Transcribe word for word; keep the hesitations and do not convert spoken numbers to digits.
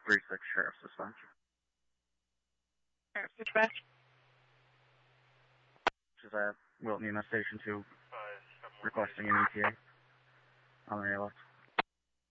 three six Sheriff's Dispatch. Sheriff's Dispatch. Which is at Wilton Unit Station two, requesting an E T A on the left.